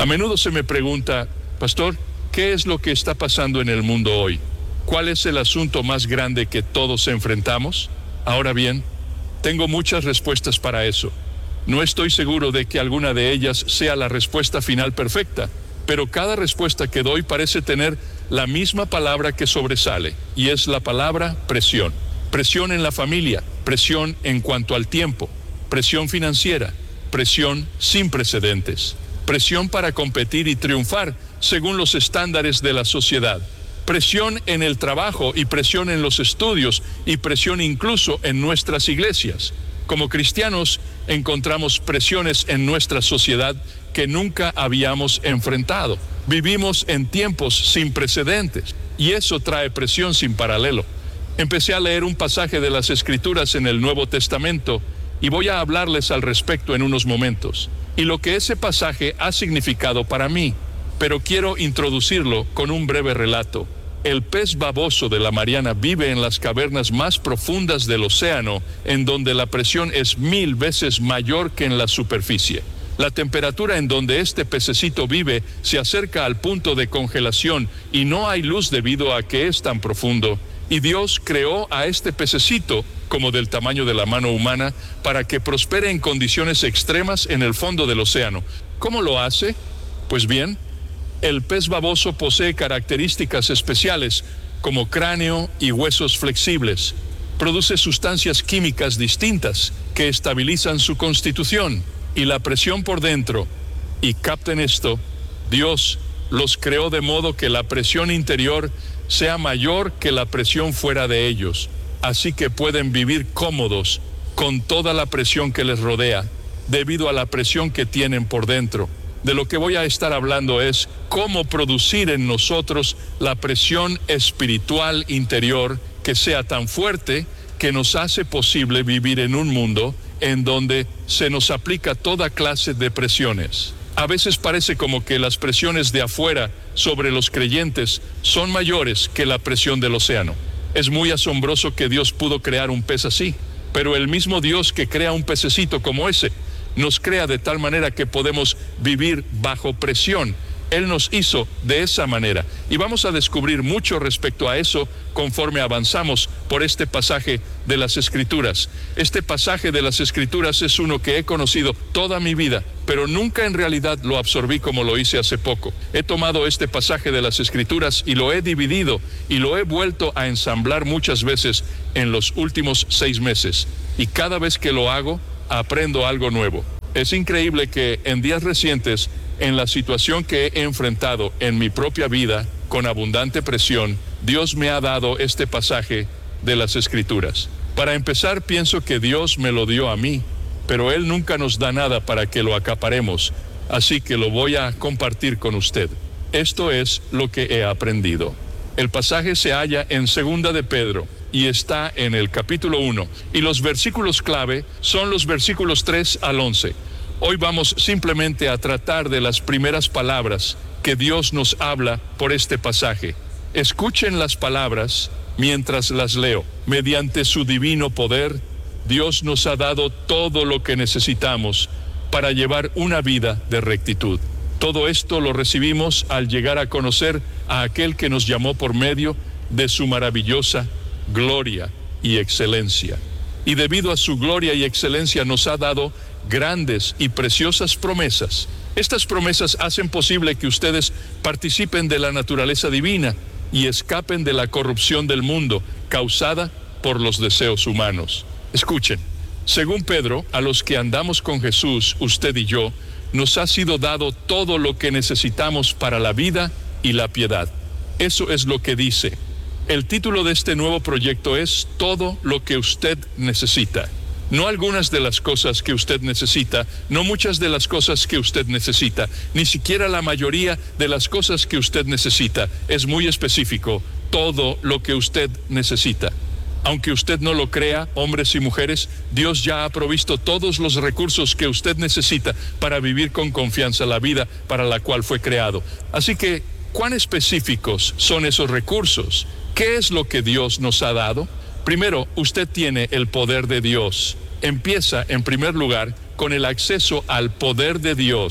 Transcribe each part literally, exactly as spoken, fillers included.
A menudo se me pregunta, pastor, ¿qué es lo que está pasando en el mundo hoy? ¿Cuál es el asunto más grande que todos enfrentamos? Ahora bien, tengo muchas respuestas para eso. No estoy seguro de que alguna de ellas sea la respuesta final perfecta, pero cada respuesta que doy parece tener la misma palabra que sobresale, y es la palabra presión. Presión en la familia, presión en cuanto al tiempo, presión financiera, presión sin precedentes, presión para competir y triunfar según los estándares de la sociedad, presión en el trabajo y presión en los estudios y presión incluso en nuestras iglesias. Como cristianos encontramos presiones en nuestra sociedad que nunca habíamos enfrentado. Vivimos en tiempos sin precedentes y eso trae presión sin paralelo. Empecé a leer un pasaje de las Escrituras en el Nuevo Testamento y voy a hablarles al respecto en unos momentos, y lo que ese pasaje ha significado para mí, pero quiero introducirlo con un breve relato. El pez baboso de la Mariana vive en las cavernas más profundas del océano, en donde la presión es mil veces mayor que en la superficie. La temperatura en donde este pececito vive se acerca al punto de congelación y no hay luz debido a que es tan profundo. Y Dios creó a este pececito, como del tamaño de la mano humana, para que prospere en condiciones extremas en el fondo del océano. ¿Cómo lo hace? Pues bien, el pez baboso posee características especiales, como cráneo y huesos flexibles. Produce sustancias químicas distintas que estabilizan su constitución y la presión por dentro. Y capten esto, Dios los creó de modo que la presión interior sea mayor que la presión fuera de ellos, así que pueden vivir cómodos con toda la presión que les rodea, debido a la presión que tienen por dentro. De lo que voy a estar hablando es cómo producir en nosotros la presión espiritual interior que sea tan fuerte que nos hace posible vivir en un mundo en donde se nos aplica toda clase de presiones. A veces parece como que las presiones de afuera sobre los creyentes son mayores que la presión del océano. Es muy asombroso que Dios pudo crear un pez así, pero el mismo Dios que crea un pececito como ese, nos crea de tal manera que podemos vivir bajo presión. Él nos hizo de esa manera, y vamos a descubrir mucho respecto a eso conforme avanzamos por este pasaje de las Escrituras. Este pasaje de las Escrituras es uno que he conocido toda mi vida, pero nunca en realidad lo absorbí como lo hice hace poco. He tomado este pasaje de las Escrituras y lo he dividido y lo he vuelto a ensamblar muchas veces en los últimos seis meses, y cada vez que lo hago, aprendo algo nuevo. Es increíble que en días recientes, en la situación que he enfrentado en mi propia vida con abundante presión, Dios me ha dado este pasaje de las Escrituras. Para empezar, pienso que Dios me lo dio a mí, pero Él nunca nos da nada para que lo acaparemos, así que lo voy a compartir con usted. Esto es lo que he aprendido. El pasaje se halla en Segunda de Pedro y está en el capítulo uno, y los versículos clave son los versículos tres al once. Hoy vamos simplemente a tratar de las primeras palabras que Dios nos habla por este pasaje. Escuchen las palabras mientras las leo. Mediante su divino poder, Dios nos ha dado todo lo que necesitamos para llevar una vida de rectitud. Todo esto lo recibimos al llegar a conocer a aquel que nos llamó por medio de su maravillosa gloria y excelencia. Y debido a su gloria y excelencia nos ha dado grandes y preciosas promesas. Estas promesas hacen posible que ustedes participen de la naturaleza divina y escapen de la corrupción del mundo causada por los deseos humanos. Escuchen, según Pedro, a los que andamos con Jesús, usted y yo, nos ha sido dado todo lo que necesitamos para la vida y la piedad. Eso es lo que dice. El título de este nuevo proyecto es Todo lo que usted necesita. No algunas de las cosas que usted necesita, no muchas de las cosas que usted necesita, ni siquiera la mayoría de las cosas que usted necesita. Es muy específico, todo lo que usted necesita. Aunque usted no lo crea, hombres y mujeres, Dios ya ha provisto todos los recursos que usted necesita para vivir con confianza la vida para la cual fue creado. Así que, ¿cuán específicos son esos recursos? ¿Qué es lo que Dios nos ha dado? Primero, usted tiene el poder de Dios. Empieza, en primer lugar, con el acceso al poder de Dios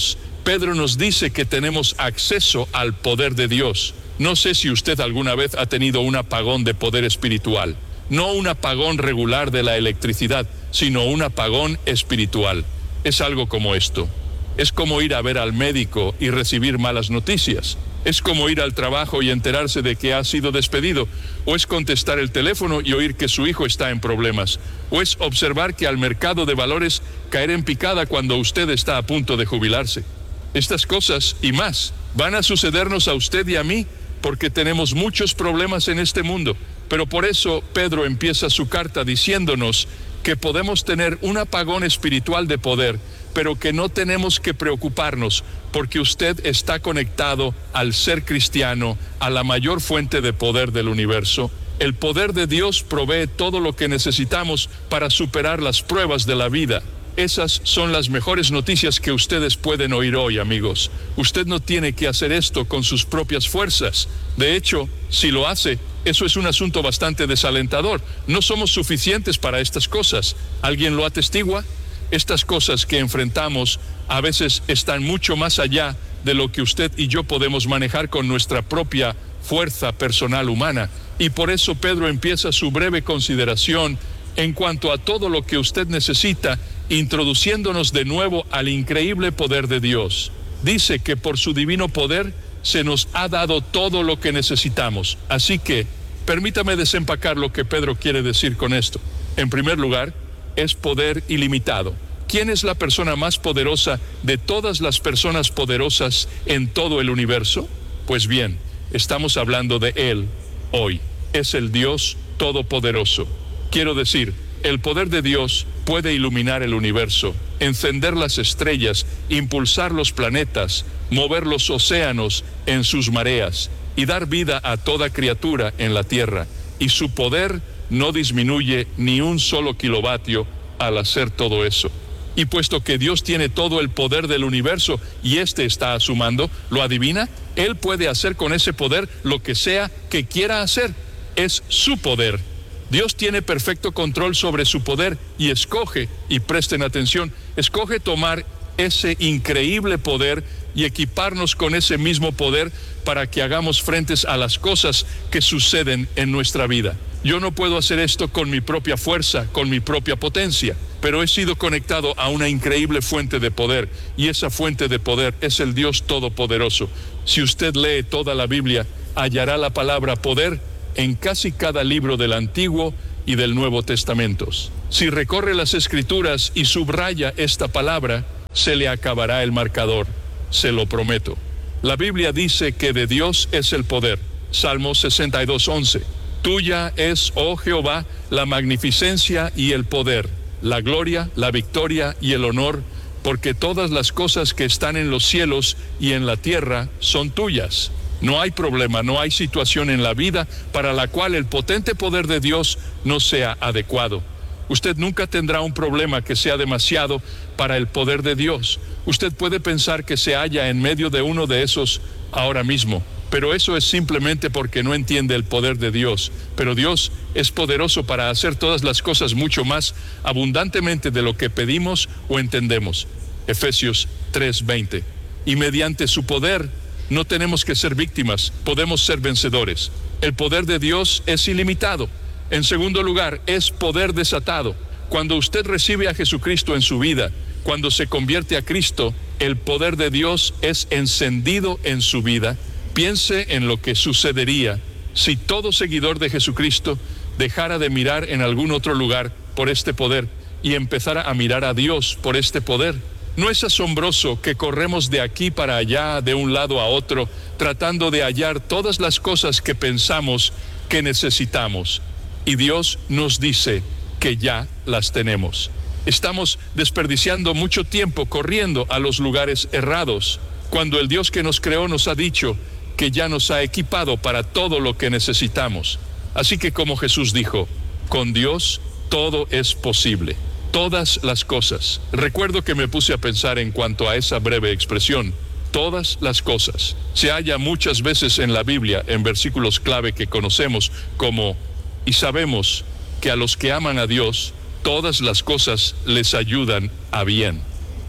Pedro nos dice que tenemos acceso al poder de Dios. No sé si usted alguna vez ha tenido un apagón de poder espiritual. No un apagón regular de la electricidad, sino un apagón espiritual. Es algo como esto. Es como ir a ver al médico y recibir malas noticias. Es como ir al trabajo y enterarse de que ha sido despedido. O es contestar el teléfono y oír que su hijo está en problemas. O es observar que al mercado de valores caer en picada cuando usted está a punto de jubilarse. Estas cosas y más van a sucedernos a usted y a mí porque tenemos muchos problemas en este mundo. Pero por eso Pedro empieza su carta diciéndonos que podemos tener un apagón espiritual de poder, pero que no tenemos que preocuparnos porque usted está conectado al ser cristiano, a la mayor fuente de poder del universo. El poder de Dios provee todo lo que necesitamos para superar las pruebas de la vida. Esas son las mejores noticias que ustedes pueden oír hoy, amigos. Usted no tiene que hacer esto con sus propias fuerzas. De hecho, si lo hace, eso es un asunto bastante desalentador. No somos suficientes para estas cosas. ¿Alguien lo atestigua? Estas cosas que enfrentamos a veces están mucho más allá de lo que usted y yo podemos manejar con nuestra propia fuerza personal humana. Y por eso Pedro empieza su breve consideración en cuanto a todo lo que usted necesita, introduciéndonos de nuevo al increíble poder de Dios. Dice que por su divino poder se nos ha dado todo lo que necesitamos. Así que permítame desempacar lo que Pedro quiere decir con esto. En primer lugar, es poder ilimitado. ¿Quién es la persona más poderosa de todas las personas poderosas en todo el universo? Pues bien, estamos hablando de Él hoy. Es el Dios Todopoderoso. Quiero decir, el poder de Dios puede iluminar el universo, encender las estrellas, impulsar los planetas, mover los océanos en sus mareas y dar vida a toda criatura en la tierra. Y su poder no disminuye ni un solo kilovatio al hacer todo eso. Y puesto que Dios tiene todo el poder del universo y éste está a su mando, ¿lo adivina? Él puede hacer con ese poder lo que sea que quiera hacer. Es su poder. Dios tiene perfecto control sobre su poder y escoge, y presten atención, escoge tomar ese increíble poder y equiparnos con ese mismo poder para que hagamos frentes a las cosas que suceden en nuestra vida. Yo no puedo hacer esto con mi propia fuerza, con mi propia potencia, pero he sido conectado a una increíble fuente de poder, y esa fuente de poder es el Dios Todopoderoso. Si usted lee toda la Biblia, hallará la palabra poder en casi cada libro del Antiguo y del Nuevo Testamentos. Si recorre las Escrituras y subraya esta palabra, se le acabará el marcador, se lo prometo. La Biblia dice que de Dios es el poder. Salmo sesenta y dos, once. Tuya es, oh Jehová, la magnificencia y el poder, la gloria, la victoria y el honor, porque todas las cosas que están en los cielos y en la tierra son tuyas. No hay problema, no hay situación en la vida para la cual el potente poder de Dios no sea adecuado. Usted nunca tendrá un problema que sea demasiado para el poder de Dios. Usted puede pensar que se halla en medio de uno de esos ahora mismo, pero eso es simplemente porque no entiende el poder de Dios. Pero Dios es poderoso para hacer todas las cosas mucho más abundantemente de lo que pedimos o entendemos. Efesios tres, veinte. Y mediante su poder no tenemos que ser víctimas, podemos ser vencedores. El poder de Dios es ilimitado. En segundo lugar, es poder desatado. Cuando usted recibe a Jesucristo en su vida, cuando se convierte a Cristo, el poder de Dios es encendido en su vida. Piense en lo que sucedería si todo seguidor de Jesucristo dejara de mirar en algún otro lugar por este poder y empezara a mirar a Dios por este poder. ¿No es asombroso que corremos de aquí para allá, de un lado a otro, tratando de hallar todas las cosas que pensamos que necesitamos? Y Dios nos dice que ya las tenemos. Estamos desperdiciando mucho tiempo corriendo a los lugares errados, cuando el Dios que nos creó nos ha dicho que ya nos ha equipado para todo lo que necesitamos. Así que, como Jesús dijo, con Dios todo es posible. Todas las cosas. Recuerdo que me puse a pensar en cuanto a esa breve expresión, todas las cosas. Se halla muchas veces en la Biblia, en versículos clave que conocemos como, y sabemos que a los que aman a Dios, todas las cosas les ayudan a bien.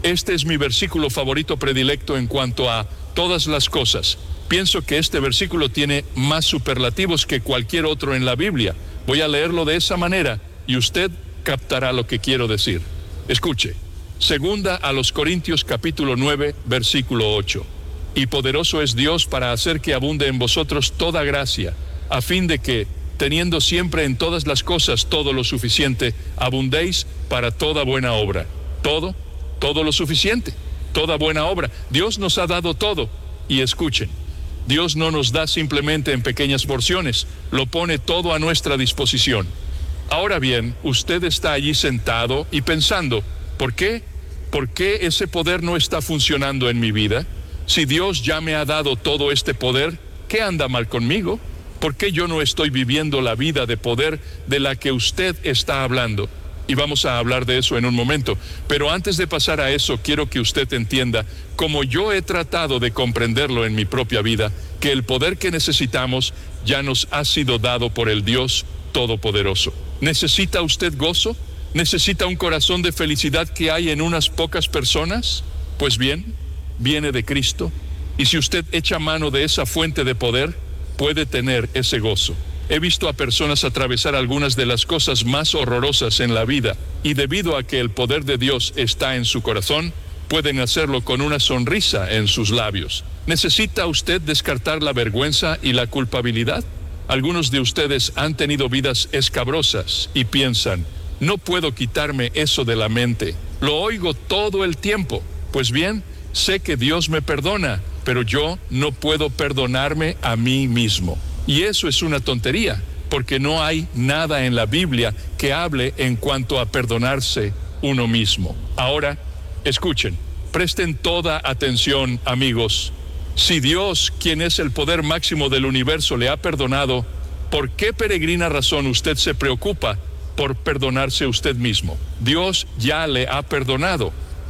Este es mi versículo favorito predilecto en cuanto a todas las cosas. Pienso que este versículo tiene más superlativos que cualquier otro en la Biblia. Voy a leerlo de esa manera y usted captará lo que quiero decir. Escuche. Segunda a los Corintios capítulo nueve, versículo ocho. Y poderoso es Dios para hacer que abunde en vosotros toda gracia, a fin de que, teniendo siempre en todas las cosas todo lo suficiente, abundéis para toda buena obra. Todo, todo lo suficiente, toda buena obra. Dios nos ha dado todo. Y escuchen, Dios no nos da simplemente en pequeñas porciones, lo pone todo a nuestra disposición. Ahora bien, usted está allí sentado y pensando, ¿por qué? ¿Por qué ese poder no está funcionando en mi vida? Si Dios ya me ha dado todo este poder, ¿qué anda mal conmigo? ¿Por qué yo no estoy viviendo la vida de poder de la que usted está hablando? Y vamos a hablar de eso en un momento. Pero antes de pasar a eso, quiero que usted entienda, como yo he tratado de comprenderlo en mi propia vida, que el poder que necesitamos ya nos ha sido dado por el Dios Todopoderoso. ¿Necesita usted gozo? ¿Necesita un corazón de felicidad que hay en unas pocas personas? Pues bien, viene de Cristo, y si usted echa mano de esa fuente de poder, puede tener ese gozo. He visto a personas atravesar algunas de las cosas más horrorosas en la vida, y debido a que el poder de Dios está en su corazón, pueden hacerlo con una sonrisa en sus labios. ¿Necesita usted descartar la vergüenza y la culpabilidad? Algunos de ustedes han tenido vidas escabrosas y piensan, no puedo quitarme eso de la mente, lo oigo todo el tiempo. Pues bien, sé que Dios me perdona, pero yo no puedo perdonarme a mí mismo. Y eso es una tontería, porque no hay nada en la Biblia que hable en cuanto a perdonarse uno mismo. Ahora, escuchen, presten toda atención, amigos. Si Dios, quien es el poder máximo del universo, le ha perdonado, ¿por qué peregrina razón usted se preocupa por perdonarse usted mismo? Dios ya le ha perdonado.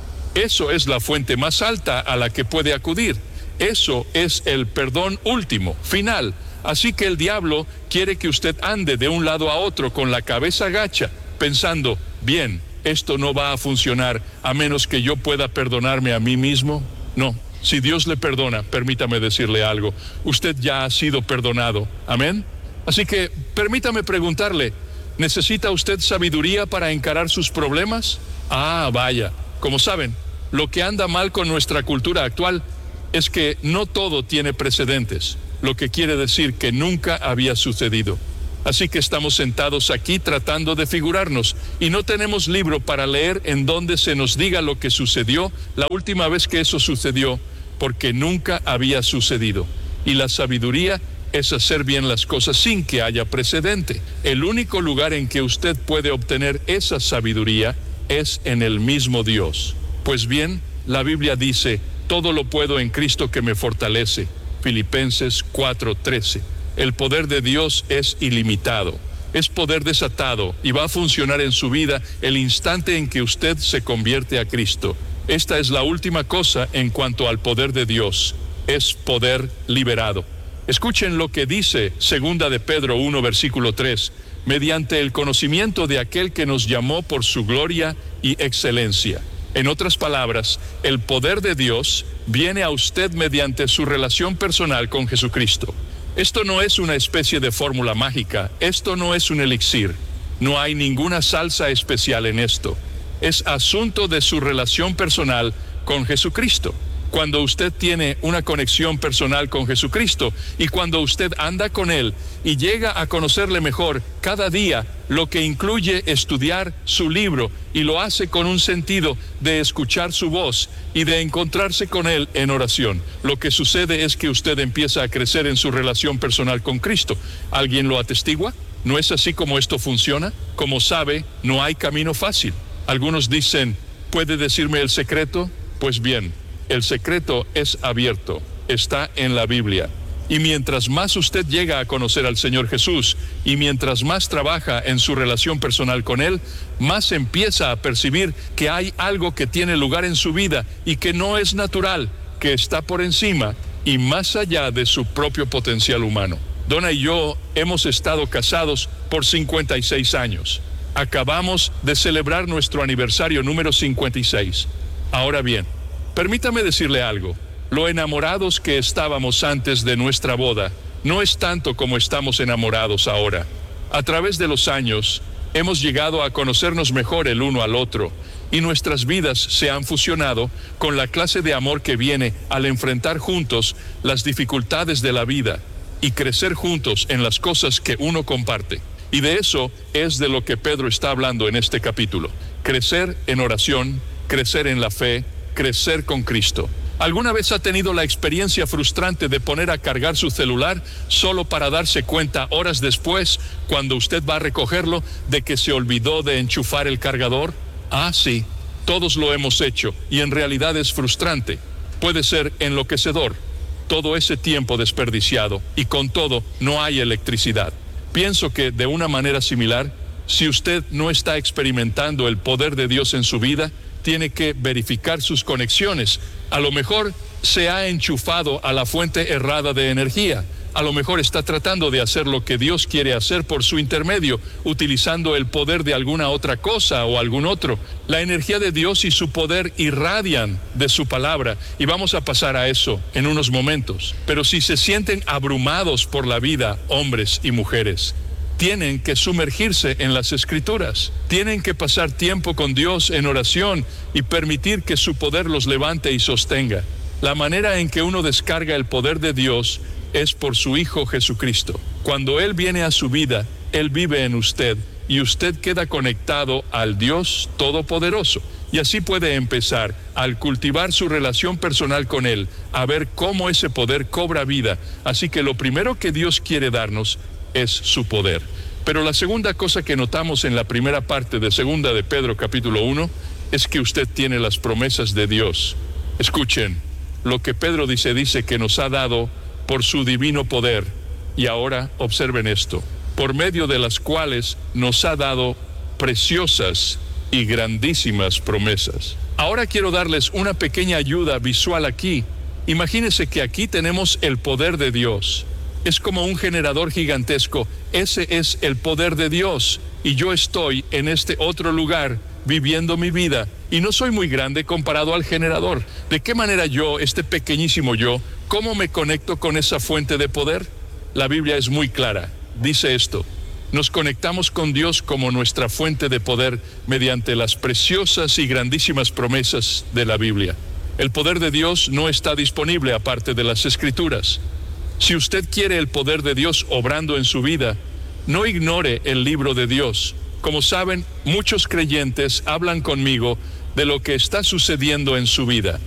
Eso es la fuente más alta a la que puede acudir. Eso es el perdón último, final. Así que el diablo quiere que usted ande de un lado a otro con la cabeza gacha, pensando, bien, esto no va a funcionar a menos que yo pueda perdonarme a mí mismo. No, si Dios le perdona, permítame decirle algo, usted ya ha sido perdonado. Amén. Así que permítame preguntarle, ¿necesita usted sabiduría para encarar sus problemas? Ah, vaya, como saben, lo que anda mal con nuestra cultura actual es que no todo tiene precedentes, lo que quiere decir que nunca había sucedido. Así que estamos sentados aquí tratando de figurarnos y no tenemos libro para leer en donde se nos diga lo que sucedió la última vez que eso sucedió, porque nunca había sucedido. Y la sabiduría es hacer bien las cosas sin que haya precedente. El único lugar en que usted puede obtener esa sabiduría es en el mismo Dios. Pues bien, la Biblia dice, todo lo puedo en Cristo que me fortalece. Filipenses cuatro trece. El poder de Dios es ilimitado, es poder desatado y va a funcionar en su vida el instante en que usted se convierte a Cristo. Esta es la última cosa en cuanto al poder de Dios, es poder liberado. Escuchen lo que dice Segunda de Pedro uno, versículo tres, mediante el conocimiento de aquel que nos llamó por su gloria y excelencia. En otras palabras, el poder de Dios viene a usted mediante su relación personal con Jesucristo. Esto no es una especie de fórmula mágica, esto no es un elixir, no hay ninguna salsa especial en esto. Es asunto de su relación personal con Jesucristo. Cuando usted tiene una conexión personal con Jesucristo y cuando usted anda con Él y llega a conocerle mejor cada día, lo que incluye estudiar su libro y lo hace con un sentido de escuchar su voz y de encontrarse con Él en oración, lo que sucede es que usted empieza a crecer en su relación personal con Cristo. ¿Alguien lo atestigua? ¿No es así como esto funciona? Como sabe, no hay camino fácil. Algunos dicen, ¿puede decirme el secreto? Pues bien, el secreto es abierto, está en la Biblia. Y mientras más usted llega a conocer al Señor Jesús y mientras más trabaja en su relación personal con Él, más empieza a percibir que hay algo que tiene lugar en su vida y que no es natural, que está por encima y más allá de su propio potencial humano. Donna y yo hemos estado casados por cincuenta y seis años. Acabamos de celebrar nuestro aniversario número cincuenta y seis. Ahora bien, permítame decirle algo. Lo enamorados que estábamos antes de nuestra boda no es tanto como estamos enamorados ahora. A través de los años, hemos llegado a conocernos mejor el uno al otro, y nuestras vidas se han fusionado con la clase de amor que viene al enfrentar juntos las dificultades de la vida y crecer juntos en las cosas que uno comparte. Y de eso es de lo que Pedro está hablando en este capítulo. Crecer en oración, crecer en la fe, crecer con Cristo. ¿Alguna vez ha tenido la experiencia frustrante de poner a cargar su celular solo para darse cuenta horas después, cuando usted va a recogerlo, de que se olvidó de enchufar el cargador? Ah, sí, todos lo hemos hecho, y en realidad es frustrante. Puede ser enloquecedor, todo ese tiempo desperdiciado, y con todo no hay electricidad. Pienso que de una manera similar, si usted no está experimentando el poder de Dios en su vida, tiene que verificar sus conexiones. A lo mejor se ha enchufado a la fuente errada de energía. A lo mejor está tratando de hacer lo que Dios quiere hacer por su intermedio, utilizando el poder de alguna otra cosa o algún otro. La energía de Dios y su poder irradian de su palabra, y vamos a pasar a eso en unos momentos. Pero si se sienten abrumados por la vida, hombres y mujeres, tienen que sumergirse en las Escrituras, tienen que pasar tiempo con Dios en oración y permitir que su poder los levante y sostenga. La manera en que uno descarga el poder de Dios es por su Hijo Jesucristo. Cuando Él viene a su vida, Él vive en usted y usted queda conectado al Dios Todopoderoso. Y así puede empezar, al cultivar su relación personal con Él, a ver cómo ese poder cobra vida. Así que lo primero que Dios quiere darnos es su poder. Pero la segunda cosa que notamos en la primera parte de segunda de Pedro capítulo uno es que usted tiene las promesas de Dios. Escuchen lo que Pedro dice, dice que nos ha dado por su divino poder. Y ahora observen esto, por medio de las cuales nos ha dado preciosas y grandísimas promesas. Ahora quiero darles una pequeña ayuda visual aquí. Imagínense que aquí tenemos el poder de Dios. Es como un generador gigantesco. Ese es el poder de Dios. Y yo estoy en este otro lugar viviendo mi vida. Y no soy muy grande comparado al generador. ¿De qué manera yo, este pequeñísimo yo, cómo me conecto con esa fuente de poder? La Biblia es muy clara. Dice esto: nos conectamos con Dios como nuestra fuente de poder mediante las preciosas y grandísimas promesas de la Biblia. El poder de Dios no está disponible aparte de las Escrituras. Si usted quiere el poder de Dios obrando en su vida, no ignore el libro de Dios. Como saben, muchos creyentes hablan conmigo de lo que está sucediendo en su vida.